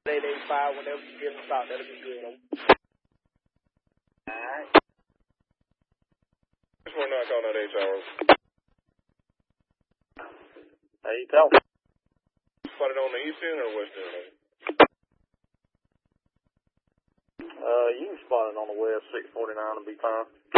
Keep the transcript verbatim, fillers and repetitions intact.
eight eight five, whenever you give us out, that'll be good. Alright. Just one knock on that H hour. How you tell? Spotted on the east end or west end? Uh, you can spot it on the west, six forty-nine will be fine.